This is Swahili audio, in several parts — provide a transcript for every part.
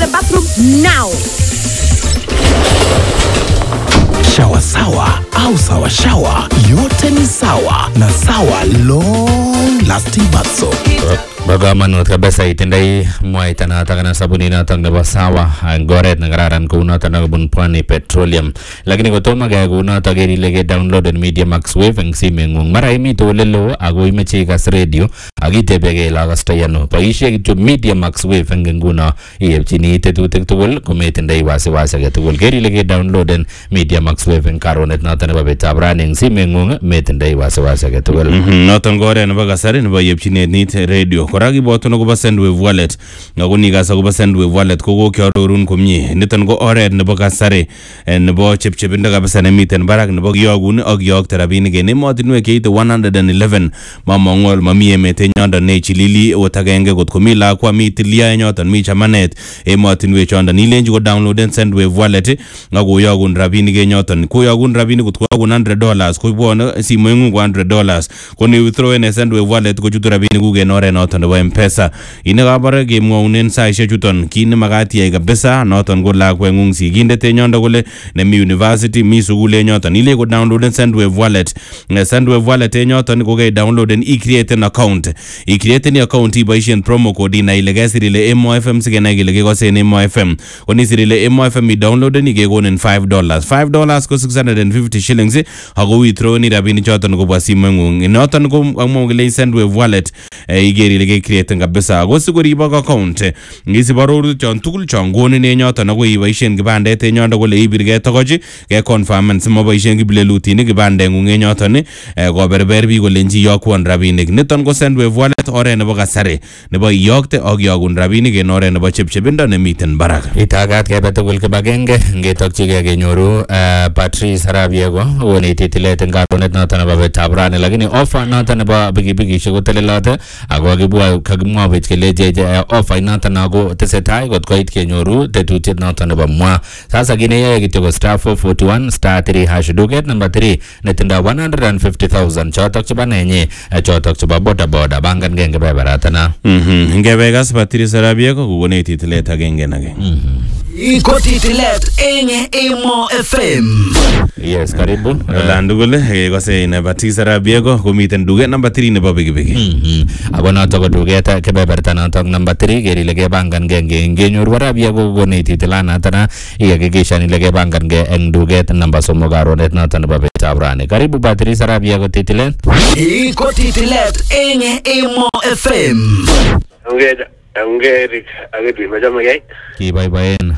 bathroom now. Shawa sawa au sawa shawa, yote ni sawa na sawa long lasting bath soap. Bagaimana kabisa itendai mwaita na takana sabuni na tang nebo sawa ngoret na kararan kuna tanang bun pwani petroleum lakini kotoma gaya kuna tageri lege download and Media Max Wave ang simengung mara imi to lelo ago imeche kas radio agite bege lagasta yano paishe gitu Media Max Wave ang nguna chini tetutik tugul kumetendai wasi getugul geri lege download and Media Max Wave ang karonet na tanaba betabrani ang simengung metendai wasi getugul noton gore na bagasari na chini nit radio koragi boto no go Sendwave wallet ngoni ga sa go Sendwave wallet ko go kyororun komye niton go oret ne bagasare ne bo chepchep ndaga basane miten barak ne bo yogun og yog terabini ge ne modinwe ke 111 mamongol mamie mete nyanda ne chilili otagenge got komila kwa mitilia nyotan mi chamanet e motinwe chonda ni lenji go download and Sendwave wallet ngago yogun rabini ge nyotan ko yogun rabini got ko $100 ko bona si moyungu $100 ko ni withdraw in Sendwave wallet ko jutu rabini gu ge nore notan wa mpesa ine gabara ge mwunen sa ishe chuton kine magati ya kabisa noton go la kwengung siginde te nyonda gole ne mi university mi sugule nyoton ile go download and Sendwave wallet Sendwave wallet e nyoton go ge download and create an account create ni account ibaishen promo code na ile gasiri ile MOFM sigena ile ge go se ne MOFM oni siri ile MOFM download ni ge go nen $5 ko 650 shillings hago withdraw ni rabini choton go basi mwengung noton go amongile Sendwave wallet igeri ile create kabisa go siguri ba account ngisi baroru chon tugul chon gone ne nyota na go ibaishen gibande te nyonda go le ibirge togoji ge confirmance mo baishen gible lutini gibande ngunge nyota ni go berber bi go lenji yokwon rabinik niton go Sendwave wallet ore ne ba sare ne ba yokte og yogun rabinik en ore ne ba chepchebinda ne miten barak itagat ke betugul ke bagenge ngetokchi ge nyoru Patrice Harabiego woni titilet ngaronet na tana ba betabrane lakini offer na tana ba bigi shigo telelate ago gibwa kagimwa wit kele jeje offer na tana go tesetai got koit ke nyoru tetutiet na tana ba mwa sasa gine ye kitego *441 *3 hash duget number 3 netinda 150,000 chotok chiba nenye chotok chiba boda bangan genge bebaratana ngebegas Patrice Harabiego kugone titilet agenge nage Iko titilet enye Emo FM. Yes, karibu. Landugule go se na Patrice Harabiego kumiten duget number 3 ne bigi. Abona to duget ke bebertana to number 3 geri lege bangan genge ngenyor Harabiego go ne titilana tana ye ge shani lege bangan ge eng duget number somo garonet na tana babe tabrane. Karibu Patrice Harabiego titilet. Iko titilet enye Emo FM. Ungeri agadi majama gay ki bye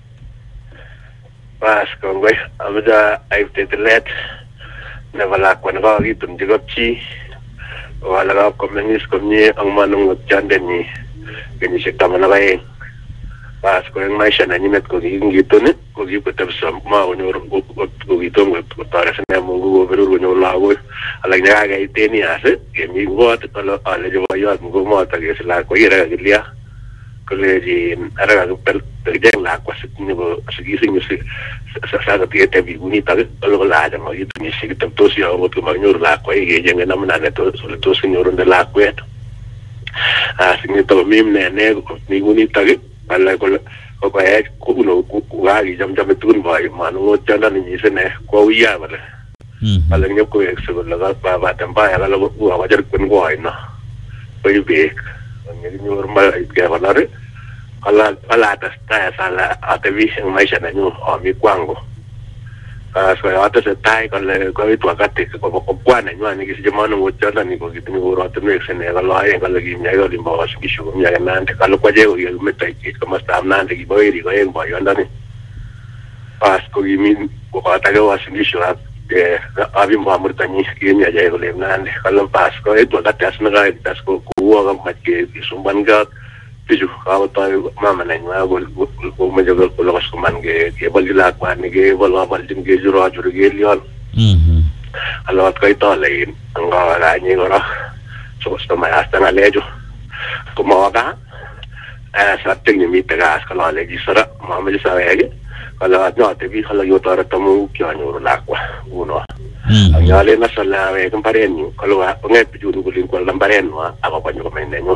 pas kongoi amda aiftelet nevala kwanga gitun digopchi wala ga komenis komni ang manung chandeni kini sekta manawai pas ko yang maisha na nimet ko gitun ko gipetab sam ma onyor ko gitung ko taras na mungu beru no lawo ala nga ga iteni ase kemi got ala jo yo mungu mo ta ge sala ko ira gilia collegi era pel den la qua ni bo sigi singi sa piete bi unita lo la da mo ito ni sigi tanto si ho to magnor la qua e ge na mena to to signor de la qua singi to mim ne ni unita ge alla ko ko uno ku ga jam tun bai manu chana ni se ne ko ya bale alla ni ko ex ko la ba tamba ya la ko wa jar kun ko ai na bai be ni normal ke valare ala ta sala atavishing maisha na nyu mi kwangu so hata se tai con le ko itu akate ko kwana nyu ani kisi jamano ngochana ni ko kitini uro atene sene ga lo ai ga lagi nya ga limba wasiki shu nya ga nante kalo kwa je ko yo metai ki ko masta nante ki boiri ko en boyo ndani pas ko mi ko ata ga wasiki shu abi mamurtani ki nya ja ko le nante kalo pas ko itu akate asna ga tas ko ga matke sumban ga Piju kau tahu mama nanya gol menjaga kolongas kuman ke balik lakukan ke balik balik ke jurah ke lian. Kalau kau itu lain enggak lagi orang sosok mayas tanah lejo. Kumawaga sateng ni tegas kalau lagi serak mama jadi saya kalau ada tapi kalau yo tahu tamu kian orang lakwa uno. Angale masalah kemarin kalau pengen piju dulu kulit kuala lambaran apa banyak pemain nengok.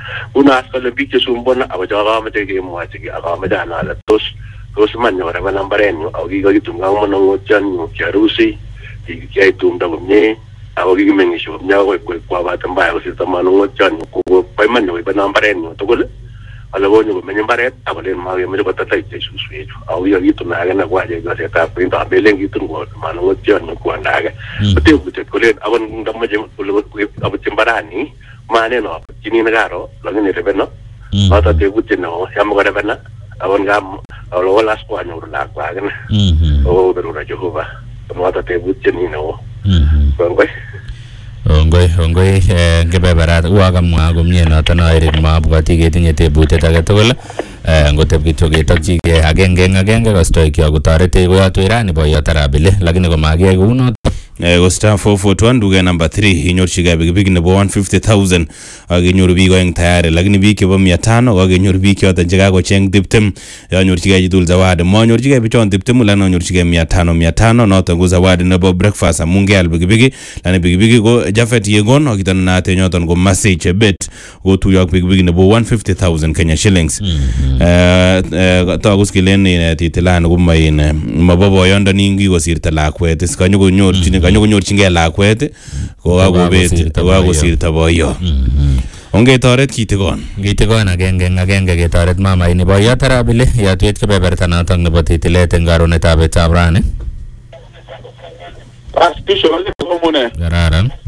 Una kole biik chesumbwana ako chakameche kemwochi akameche anale tos manyor nambarenyu ako kikakitun kamonong'otianyu kiarusi kikiyai tumdo komie ako kikimeng'ishe komie akoi kwa bahati mbaya kosirto manong'otianyu kwa iman nyokoibe nambarenyu tugul ale konyo komeny mbaret akolen makemeche kotataite suswechu ako kikakitun age nekwa chepyosetab kointo amelen kitun manong'otianyu kwanda age kotebutiet kolen akot ndamache abutyi mbarani manen abutchini nekaro lakini rebeno noto tebutiet neo yame korebena akot ngam ololas kwanyoru lakwa akine oberura Jehova noto tebutiet neo kongoi Ongoi kebeberat wakamwa komie noton airit mabwati ketinye tebutiet age tugul ngoteb kityo ketokchigei agenge kostoi kyo kotoretech koyotwech rani boiyot Arabile lakini komakiyai kounoto ko star 441 duke number 3 inyorchigei pikipiki nebo 150,000 ak inyoru biik oeng tayari lakini biik chebo 500 ak inyoru biik choton chekakocheng 20 yanyorchigei chitugul zawadi manyorchigei bichon 20 lakini anyorchigei 500 noton ko zawadi nebo breakfast amun keal pikipiki lakini pikipiki ko Jafet Yegon ak iton naate nyoton ko Message Bet ko tuyo ak pikipiki nebo 150,000 Kenya shillings tagus kilen titilan ko main maboboyondoni ngikosirta lakwet kanyokonyorchingei lakwet ko kakosirta boyo ongetoret kitikon agenge ketoret mama ini boiyot Arabile yatwet kebeberta notok nebo titilet eng karonetab betab rani kararan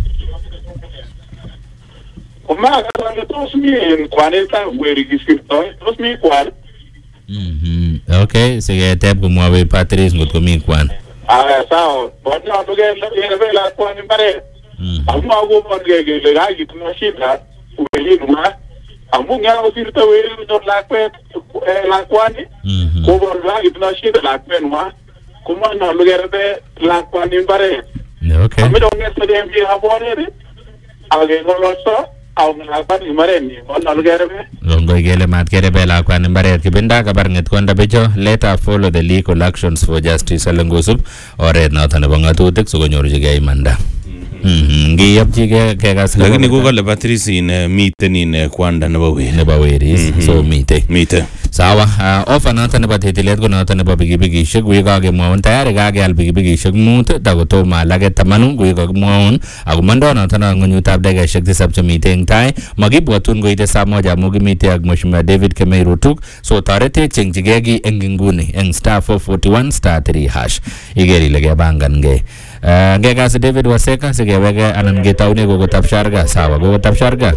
okay siketeb komwawech Patrice ngot komi kwan sawa bwana nduge la kwa mbare amu ago bonge le gaji tuna shida uelima amu ngao sirta we no la kwet la kwani ko bon gaji tuna shida la kwenwa kuma na lugerbe la kwani mbare okay amu donge sede mbi habore age ngoloso au na kwani mbare ni bona lugerbe Ongoi kele mat kerebe lakwani mbaret kibinda kabarng'et konda becho let her follow the legal actions for justice alengosub oret noton nebo ng'atutik sikonyorchigei imanda ngiyopchigei kekas lakini kokale Patrice in miten in kwanda nebo weris so mite sawa offer noton nebo titilet ko noton nebo pikipikishek wi kakemwaun tayari kakeal pikipikishek 5 takotomo alake 10 wi kakimwaun ako mandoo noton ng'onyutab dakikaishek 7 chemite eng tai makibwatun koite saa 1 amu kimite ak Mheshimiwa David Kemei Rutuk so toretech chengchigei ki eng inguni eng star 441 star 3 hash iker ile kebangangei ngekasi David Waseka sikeweke anan ngetaune kokotab sharga sawa kokotab sharga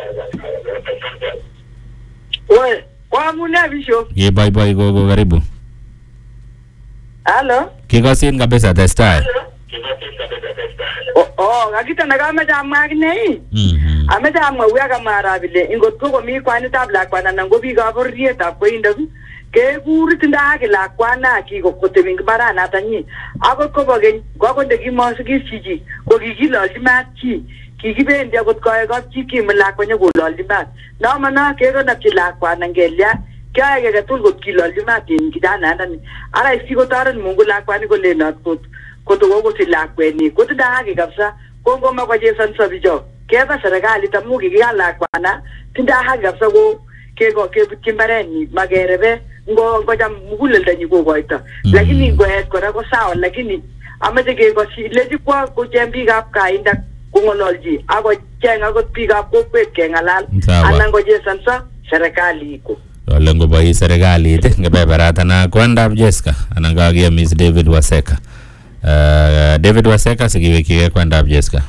we kwa muna bisho bye gogo karibu halo kikosin kabisa testai kakita nakameche amwa akine ameche amwa uya kama Arabile ingot ko komi kwanitab lakwana anan ko biikab bororietab koindok kekur tindake lakwana kikotebi mbaranatanyi akot kobo keny akot ndekimosikis chichi ko kikilolchi mat chi kikibendi akot koe kapchi kimi lakwenye kololchi mat nomana kekonopchi lakwana ngelya kyae keketul kot kilolchi mat en kijanandani ara isikotoret Mungu lakwani kolenot kotokokosich lakwenyi kotindake kabisa kongoma kochesonso bicho keba serikalit amu kikiyal lakwana tindake kabisa ko kebutchi mbarenyi makerebe ngocham muguleldanyi kokoito lakini ngoet kora ko sawa lakini ameche kekoshi lechi kwa kocheng biikab kainda kong'ololchi akocheng akot biikab kokwet keng'alal anan kochesonso serikali iko ole ngobois serikalit ngebeberatana kwandab Jessica anan kakiamis David Waseka David Waseka sikiwekchigei kwandab Jessica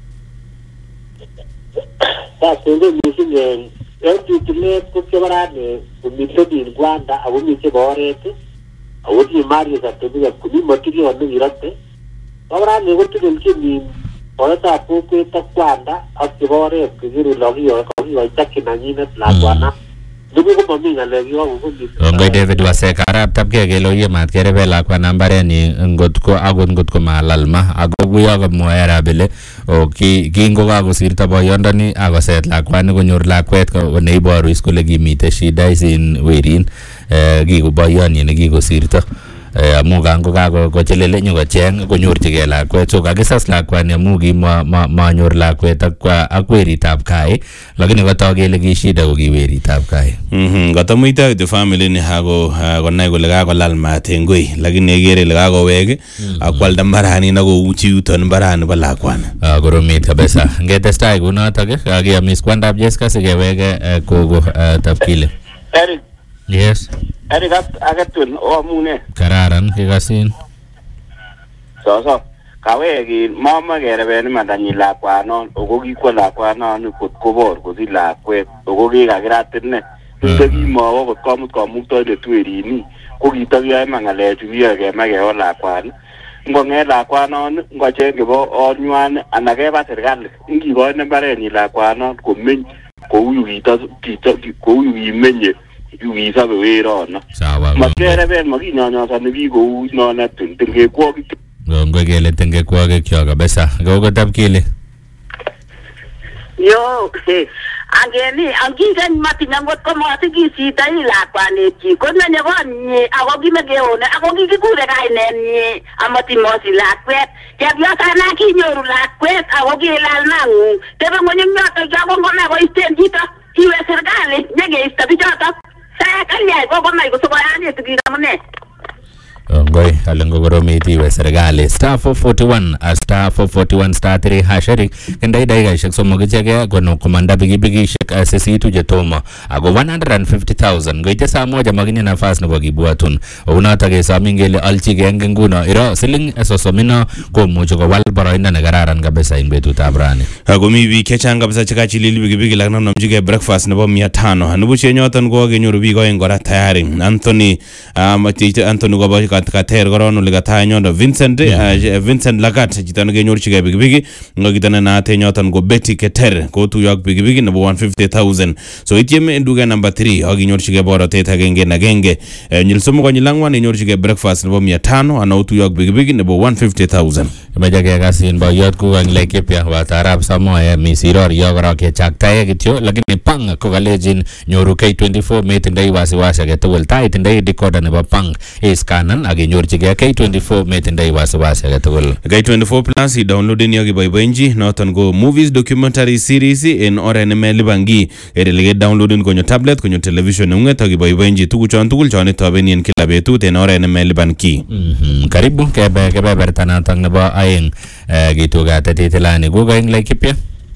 sasa missing titilet ko kebarane kumiten kwanda ako mite boret ako ti mari sa tebiga kuni motilio no irate kebarane ko tilelchini oretab kokwet ak kwanda ak boret kigiru logiyo ko takina nyine lakwana dugu ko mami ngale yo ko Ongoi David Waseka araptab kele oye mat kerebe lakwana mbareni ngot ko malalma ako kuyo komwoe Arabile kingo kakosirto boyondoni akoset lakwani konyor lakwet neiboru is kole kimite shida isin werin kikoboyonyi nekikosirto amu kango kochilele nyokocheng konyorchigei lakwet so kakisas lakwani amu manyor lakwet ak weritab kai lakini kotok kele kishida ko ki weritab kai katamuita the family ni hago konai kole kakolal mat en goi lakini egere ile kakowek akwalda mbarani na kouchi yuton mbarani bo lakwana koromit kabisa ngetestai kunotok kakiamis kwandab Jessica sikeweke kogo Tapkile. Eric. Yes. Eric agetun omune. Kararan kikasin. So kaweki mama kerebeni madanyi lakwanon okokikwo lakwanon kot kobor kosich lakwet okokikakiratinne tunda kimowo kot komut komuktoindet werini ko kitokiyoe mang'alechu kiyoe kemach keo lakwani ngong'et lakwanon ngocheng chebo onywan anan keba serikali ngikoine mbarenyi lakwanon komeny kou yu kimenye yu kisobe werono makereben makinyonyosoni biik kou nonatun tengekwokik ngongwe kele tengekwokikyo kabisa koko Tapkile. Yo, angeni angikany matinya ngot ko masikisidai lakwanetyi komenye konyi ako kimekeone ako kikikure kainenyi amatimosi lakwet chepyosana kinyoru lakwet ako kilal nang'ung tebe ng'ony eng yoto kakongome koisten chito iwe serikali nyekeisto bichotok kalyai kokomach kosokoyanetu biik amune. Ngoi alengo koromiti iwe serikali star 441 star 3 hasherik kendai dakikaishek somok icheke kono komanda pikipikishek sisitu chetomo ako 150,000 ngoite saa moja makinye nafas nebo kibwatun unotok kesomi ngele alchigei eng nguno iro siling 30 komuchi kowal boroindo nekararan kabisa eng betutab rani akomi biik chechang kabisa chekachilili pikipiki lakini namchigei breakfast nebo 500 nibuche nyoton ko kenyoru biik oeng kora tayari Anthony kobo kater koron ole kataya nyondo Vincent Lagat chito nekenyorchigei pikipiki ngokito nenaate nyoton ko Betty Keter kotuyo ak pikipiki nebo 150,000 so ityeme duket number 3 akinyorchigei borotet agenge nyil somok konyil ang'wan inyorchigei breakfast nebo 500 ana utuyo ak pikipiki nebo 150,000 imeche kekasin boyot kuko eng Laikipia watarab Samoe misiror yo korok kechaktae kityo lakini pang kokalejin nyoru K24 metindoi wasiwasi agetugul tai tindoi decoder nebo pang iskanan akinyorchigei K24 metindoi wasiwasi agetugul K24 plus i-downloaden yo kiboiboenji noton ko movies documentary series en oret nemelibangi erelege downloaden konyo tablet konyo television neng'ung'et akiboiboenji tuguchon tugul chon itoben en kila betut en oret nemeliban ki karibu kebeberta notok nebo aeng kitugat titilani kuko eng Laikipia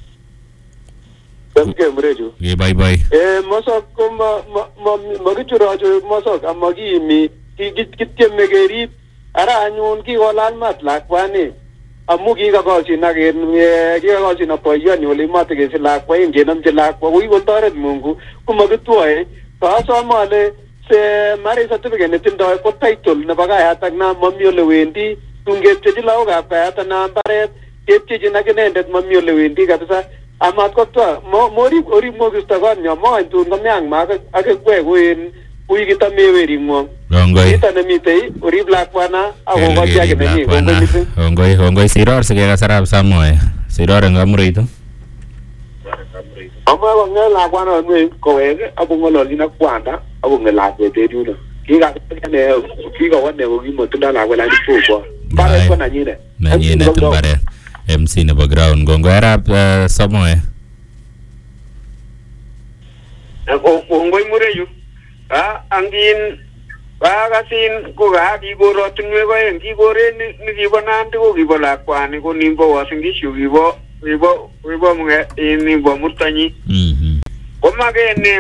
mreju kiboiboi mosok ko makichurochu mosok amakiimi kityeme kerib ara anyun kikolal mat lakwani amu kikakoshin ak boiyoni ole matekesi lakwa ingenomchi lakwa ko kikotoret Mungu komakitwoe asome ale se marriage certificate netindoi ko title nebo kayatak na mami ole wendi tungepchechi lagokab kayatak na mbaret kepchechin ak inendet mami ole wendi kabisa amat kotwa orib mokisto konyo moany tun komeang ma akekwe koen uikita mewering'wong ito nemitei orib lakwana akokochi ake nenyi ongoi siror sikekas arap Samoe siror eng Kamureito amwa kong'e lakwana onwe kowek akong'ololchin ak kwanda akong'e lakwet en yuno kikawane kokimotindoi lakwet lakini kokwo mbaret ko nanyinet mbaret MC nebo ground kongoi arap Samoe kongoi mureyu angin kasin ko kikorotinwek oeng kikoren nikibo Nandi ko kibo lakwani ko nimbo Uasin Gishu kibo Murtanyi ko makene